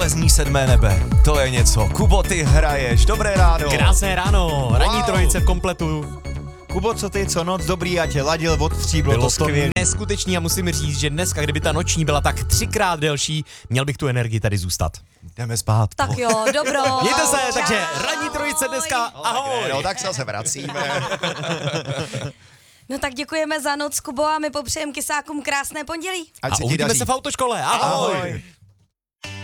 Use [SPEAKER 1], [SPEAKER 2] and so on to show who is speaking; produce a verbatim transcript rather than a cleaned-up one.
[SPEAKER 1] železní sedmé nebe. To je něco. Kubo, ty hraješ. Dobré ráno.
[SPEAKER 2] Krásné ráno, ranní
[SPEAKER 1] Wow.
[SPEAKER 2] trojice v kompletu.
[SPEAKER 3] Kubo, co ty, co noc, dobrý, já tě ladil od tří, bylo,
[SPEAKER 2] Bylo
[SPEAKER 3] to
[SPEAKER 2] to
[SPEAKER 3] skvělé.
[SPEAKER 2] neskutečný a musím říct, že dneska, kdyby ta noční byla tak třikrát delší, měl bych tu energii tady zůstat.
[SPEAKER 1] Jdeme spát.
[SPEAKER 4] Tak jo, dobro.
[SPEAKER 2] Mějte se,
[SPEAKER 4] Čau.
[SPEAKER 2] takže ranní trojice dneska, ahoj.
[SPEAKER 1] No tak se zase vracíme.
[SPEAKER 4] No tak děkujeme za noc, Kubo, a my popřejeme kysákům krásné pondělí.
[SPEAKER 1] Ať
[SPEAKER 2] A
[SPEAKER 1] se ti
[SPEAKER 2] uvidíme
[SPEAKER 1] daří.
[SPEAKER 2] se v autoškole, ahoj.
[SPEAKER 1] Ahoj.